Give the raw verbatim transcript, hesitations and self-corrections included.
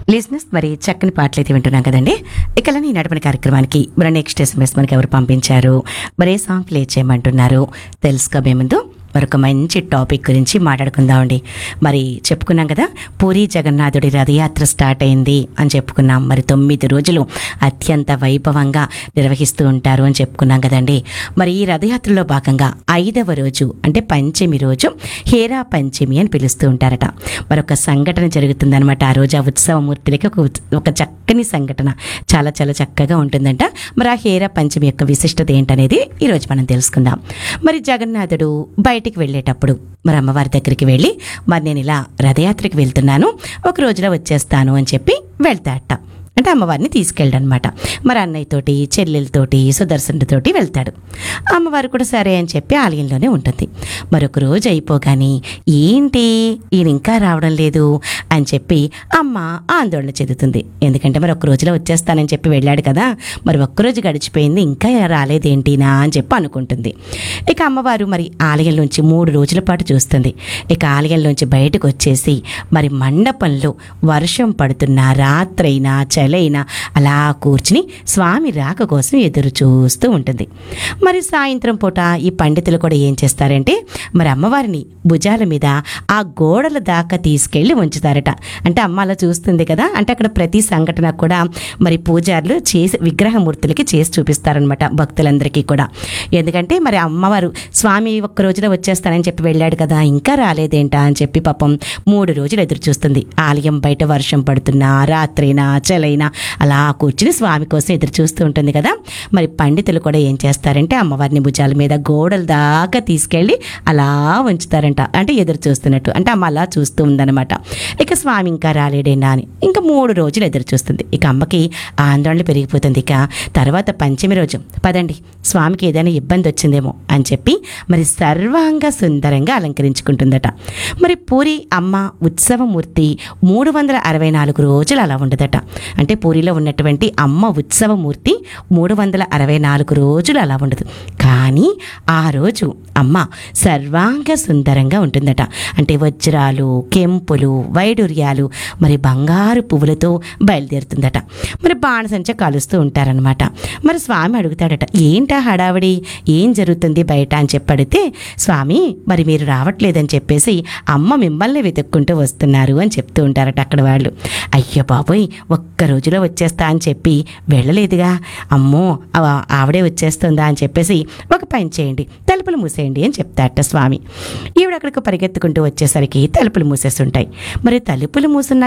లిజినెస్ మరి చక్కని పాటలు అయితే వింటున్నాం కదండి. ఇక ఈ నడపని కార్యక్రమానికి మరి నెక్స్ట్ ఎస్ఎంఎస్ మనకి ఎవరు పంపించారు, మరే సాంగ్ ప్లే చేయమంటున్నారు తెలుసుకోబోయే ముందు మరొక మంచి టాపిక్ గురించి మాట్లాడుకుందామండి. మరి చెప్పుకున్నాం కదా, పూరి జగన్నాథుడి రథయాత్ర స్టార్ట్ అయింది అని చెప్పుకున్నాం. మరి తొమ్మిది రోజులు అత్యంత వైభవంగా నిర్వహిస్తూ ఉంటారు అని చెప్పుకున్నాం కదండి. మరి ఈ రథయాత్రలో భాగంగా ఐదవ రోజు అంటే పంచమి రోజు హేరా పంచమి అని పిలుస్తూ ఉంటారట. మరొక సంఘటన జరుగుతుందనమాట. ఆ రోజు ఆ ఉత్సవమూర్తులకి ఒక ఒక చక్కని సంఘటన చాలా చాలా చక్కగా ఉంటుందంట. మరి ఆ హేరా పంచమి యొక్క విశిష్టత ఏంటనేది ఈరోజు మనం తెలుసుకుందాం. మరి జగన్నాథుడు బయట బయటికి వెళ్ళేటప్పుడు మరి అమ్మవారి దగ్గరికి వెళ్ళి మరి నేను ఇలా రథయాత్రకి వెళ్తున్నాను, ఒక రోజులో వచ్చేస్తాను అని చెప్పి వెళ్తాడట. అంటే అమ్మవారిని తీసుకెళ్ళడనమాట. మరి అన్నయ్యతోటి చెల్లెలతోటి సుదర్శనుడితోటి వెళ్తాడు. అమ్మవారు కూడా సరే అని చెప్పి ఆలయంలోనే ఉంటుంది. మరొక రోజు అయిపోగాని ఏంటి ఈయన ఇంకా రావడం లేదు అని చెప్పి అమ్మ ఆందోళన చెందుతుంది. ఎందుకంటే మరి ఒక్క రోజులో వచ్చేస్తానని చెప్పి వెళ్ళాడు కదా, మరి ఒక్కరోజు గడిచిపోయింది ఇంకా రాలేదేంటినా అని చెప్పి అనుకుంటుంది. ఇక అమ్మవారు మరి ఆలయంలోంచి మూడు రోజుల పాటు చూస్తుంది. ఇక ఆలయంలోంచి బయటకు వచ్చేసి మరి మండపంలో వర్షం పడుతున్న రాత్రైనా చలైనా అలా కూర్చుని స్వామి రాక కోసం ఎదురు చూస్తూ ఉంటుంది. మరి సాయంత్రం పూట ఈ పండితులు కూడా ఏం చేస్తారంటే మరి అమ్మవారిని భుజాల మీద ఆ గోడల దాకా తీసుకెళ్ళి ఉంచుతారట. అంటే అమ్మ అలా చూస్తుంది కదా, అంటే అక్కడ ప్రతి సంఘటన కూడా మరి పూజారులు చేసి విగ్రహమూర్తులకి చేసి చూపిస్తారనమాట భక్తులందరికీ కూడా. ఎందుకంటే మరి అమ్మవారు స్వామి ఒక్క రోజులో వచ్చేస్తానని చెప్పి వెళ్ళాడు కదా, ఇంకా రాలేదేంటా అని చెప్పి పాపం మూడు రోజులు ఎదురు చూస్తుంది. ఆలయం బయట వర్షం పడుతున్నా రాత్రైనా చలైనా అలా కూర్చుని స్వామి కోసం ఎదురు చూస్తూ ఉంటుంది కదా. మరి పండితులు కూడా ఏం చేస్తారంటే అమ్మవారిని భుజాల మీద గోడల దాకా తీసుకెళ్ళి అలా ఉంచుతారంట. అంటే ఎదురు చూస్తున్నట్టు, అంటే అమ్మ అలా చూస్తూ ఉందన్నమాట. ఇక స్వామి ఇంకా రాలేడేనా అని ఇంకా మూడు రోజులు ఎదురు చూస్తుంది. ఇక అమ్మకి ఆందోళన పెరిగిపోతుంది. ఇక తర్వాత పంచమి రోజు పదండి స్వామికి ఏదైనా ఇబ్బంది వచ్చిందేమో అని చెప్పి మరి సర్వాంగ సుందరంగా అలంకరించుకుంటుందట. మరి పూరి అమ్మ ఉత్సవమూర్తి మూడు వందల అరవై నాలుగు రోజులు అలా ఉండదట. అంటే పూరిలో ఉన్నటువంటి అమ్మ ఉత్సవమూర్తి మూడు వందల అరవై నాలుగు రోజులు అలా ఉండదు. కానీ ఆ రోజు అమ్మ సర్వాంగ సుందరంగా ఉంటుందట. అంటే వజ్రాలు, కెంపులు, వైడూర్యాలు, మరి బంగారు పువ్వులతో బయలుదేరుతుందట. మరి బాణసంచ కలుస్తూ ఉంటారనమాట. మరి స్వామి అడుగుతాడట, ఏంటా హడావిడి, ఏం జరుగుతుంది బయట అని చెప్పి అడిగితే, స్వామి మరి మీరు రావట్లేదని చెప్పేసి అమ్మ మిమ్మల్ని వెతుక్కుంటూ వస్తున్నారు అని చెప్తూ ఉంటారట అక్కడ వాళ్ళు. అయ్యో బాబోయ్, ఒక్క రోజులో వచ్చేస్తా అని చెప్పి వెళ్ళలేదుగా, అమ్మో ఆవిడే వచ్చేస్తుందా అని చెప్పేసి ఒక పని చేయండి, తలుపులు మూసేయండి అని చెప్తారట స్వామి. ఈవిడ అక్కడికి పరిగెత్తుకుంటూ వచ్చేసరికి తలుపులు మూసేస్తుంటాయి. మరి తలుపులు మూసున్న